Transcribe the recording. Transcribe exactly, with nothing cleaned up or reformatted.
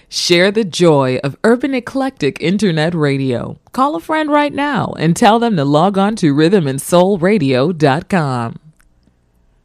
Share the joy of Urban Eclectic Internet Radio. Call a friend right now and tell them to log on to rhythm and soul radio dot com.